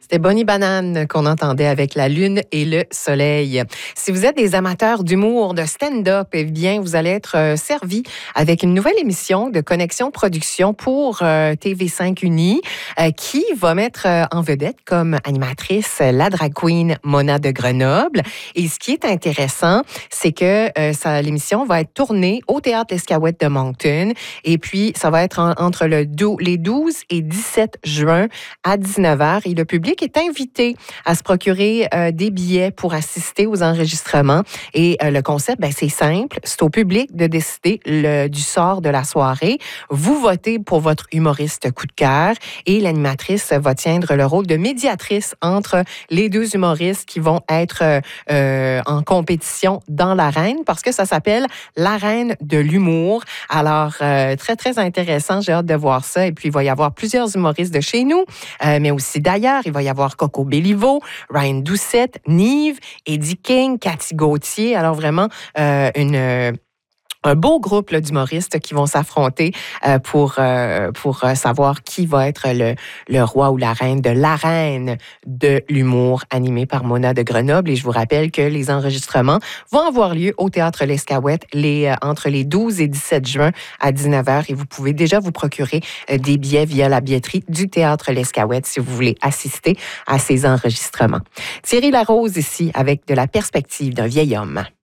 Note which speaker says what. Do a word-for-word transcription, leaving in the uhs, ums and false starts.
Speaker 1: C'était Bonnie Banane qu'on entendait avec la lune et le soleil. Si vous êtes des amateurs d'humour, de stand-up, eh bien, vous allez être euh, servis avec une nouvelle émission de Connexion Production pour euh, T V cinq Uni euh, qui va mettre euh, en vedette comme animatrice la drag queen Mona de Grenoble. Et ce qui est intéressant, c'est que euh, ça, l'émission va être tournée au Théâtre L'Escaouette de Moncton. Et puis, ça va être en, entre le dou- les douze et dix-sept juin à dix-neuf heures. Et le public est invité à se procurer euh, des billets pour assister aux enregistrements. Et euh, le concept, ben, c'est simple. C'est au public de décider le, du sort de la soirée. Vous votez pour votre humoriste coup de cœur et l'animatrice va tiendre le rôle de médiatrice entre les deux humoristes qui vont être euh, euh, en compétition dans l'arène parce que ça s'appelle l'arène de l'humour. Alors, euh, très, très intéressant. J'ai hâte de voir ça. Et puis, il va y avoir plusieurs humoristes de chez nous, euh, mais aussi d'ailleurs. Il va y avoir Coco Béliveau, Ryan Doucette, Nive, Eddie King, Cathy Gauthier. Alors, vraiment, euh, une... Euh, un beau groupe là, d'humoristes qui vont s'affronter euh, pour, euh, pour euh, savoir qui va être le, le roi ou la reine de l'arène de l'humour animé par Mona de Grenoble. Et je vous rappelle que les enregistrements vont avoir lieu au Théâtre L'Escaouette les, euh, entre les douze et dix-sept juin à dix-neuf heures. Et vous pouvez déjà vous procurer euh, des billets via la billetterie du Théâtre L'Escaouette si vous voulez assister à ces enregistrements. Thierry Larose ici avec de la perspective d'un vieil homme.